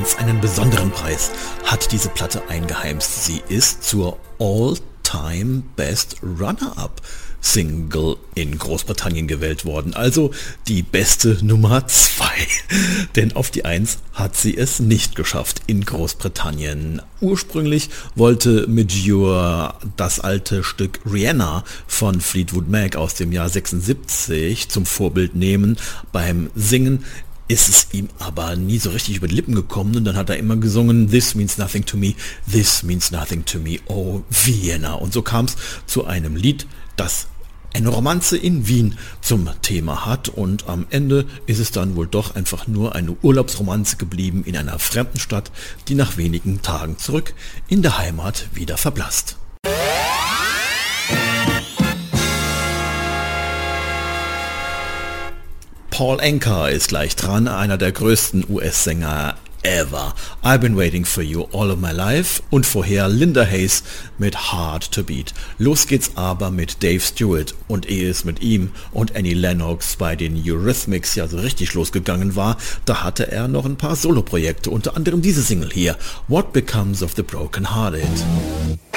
ganz einen besonderen Preis hat diese Platte eingeheimst. Sie ist zur All-Time Best Runner-Up Single in Großbritannien gewählt worden, also die beste Nummer 2. Denn auf die 1 hat sie es nicht geschafft in Großbritannien. Ursprünglich wollte Medure das alte Stück Rihanna von Fleetwood Mac aus dem Jahr 76 zum Vorbild nehmen. Beim Singen ist es ihm aber nie so richtig über die Lippen gekommen und dann hat er immer gesungen, This means nothing to me, this means nothing to me, oh Vienna. Und so kam es zu einem Lied, das eine Romanze in Wien zum Thema hat und am Ende ist es dann wohl doch einfach nur eine Urlaubsromanze geblieben in einer fremden Stadt, die nach wenigen Tagen zurück in der Heimat wieder verblasst. Paul Anka ist gleich dran, einer der größten US-Sänger ever. I've been waiting for you all of my life und vorher Linda Hayes mit Hard to Beat. Los geht's aber mit Dave Stewart und ehe es mit ihm und Annie Lennox bei den Eurythmics ja so richtig losgegangen war, da hatte er noch ein paar Soloprojekte, unter anderem diese Single hier, What Becomes of the Broken Hearted.